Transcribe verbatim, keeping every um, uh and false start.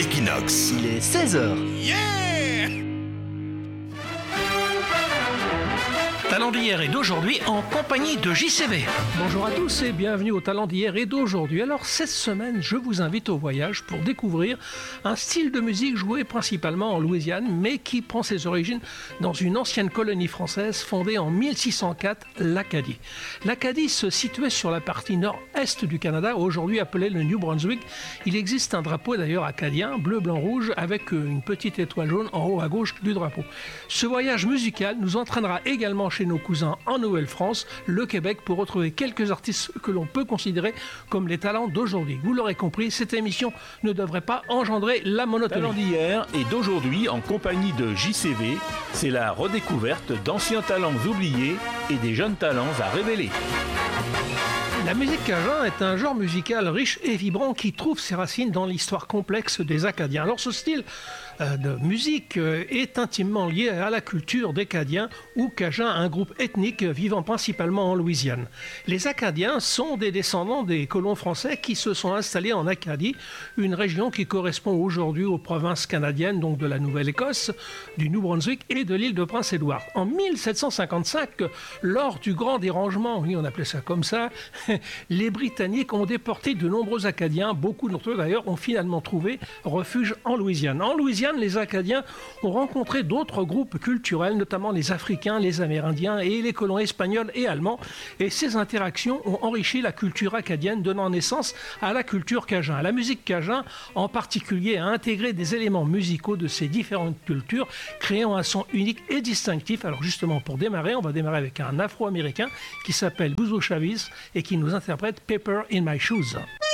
Equinox. Il est seize heures. Yeah! Talent d'hier et d'aujourd'hui en compagnie de J C V. Bonjour à tous et bienvenue au Talent d'hier et d'aujourd'hui. Alors cette semaine, je vous invite au voyage pour découvrir un style de musique joué principalement en Louisiane, mais qui prend ses origines dans une ancienne colonie française fondée en mille six cent quatre, l'Acadie. L'Acadie se situait sur la partie nord-est du Canada, aujourd'hui appelé le New Brunswick. Il existe un drapeau d'ailleurs acadien, bleu, blanc, rouge, avec une petite étoile jaune en haut à gauche du drapeau. Ce voyage musical nous entraînera également chez nos cousins en Nouvelle-France, le Québec, pour retrouver quelques artistes que l'on peut considérer comme les talents d'aujourd'hui. Vous l'aurez compris, cette émission ne devrait pas engendrer la monotonie. Talent d'hier et d'aujourd'hui en compagnie de J C V, c'est la redécouverte d'anciens talents oubliés et des jeunes talents à révéler. La musique cajun est un genre musical riche et vibrant qui trouve ses racines dans l'histoire complexe des Acadiens. Alors ce style euh, de musique euh, est intimement lié à la culture des Acadiens ou Cajuns, un groupe ethnique vivant principalement en Louisiane. Les Acadiens sont des descendants des colons français qui se sont installés en Acadie, une région qui correspond aujourd'hui aux provinces canadiennes, donc de la Nouvelle-Écosse, du New Brunswick et de l'île de Prince-Édouard. En mille sept cent cinquante-cinq, lors du grand dérangement, oui on appelait ça comme ça, les Britanniques ont déporté de nombreux Acadiens. Beaucoup d'entre eux, d'ailleurs, ont finalement trouvé refuge en Louisiane. En Louisiane, les Acadiens ont rencontré d'autres groupes culturels, notamment les Africains, les Amérindiens et les colons espagnols et allemands. Et ces interactions ont enrichi la culture acadienne, donnant naissance à la culture cajun. La musique cajun, en particulier, a intégré des éléments musicaux de ces différentes cultures, créant un son unique et distinctif. Alors justement, pour démarrer, on va démarrer avec un Afro-Américain qui s'appelle Bouzou Chavis et qui nous interprète Paper in My Shoes.